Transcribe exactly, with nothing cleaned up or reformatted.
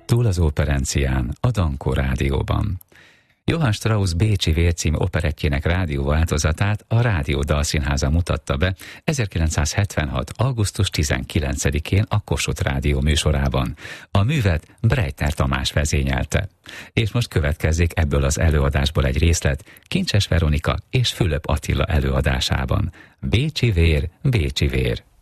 Túl az operencián, a Dankó Rádióban. Johann Strauss Bécsi Vér című operettjének rádióváltozatát a Rádió Dalszínháza mutatta be ezerkilencszázhetvenhat. augusztus tizenkilencedikén a Kossuth Rádió műsorában. A művet Breitner Tamás vezényelte. És most következzék ebből az előadásból egy részlet Kincses Veronika és Fülöp Attila előadásában. Bécsi Vér, Bécsi Vér.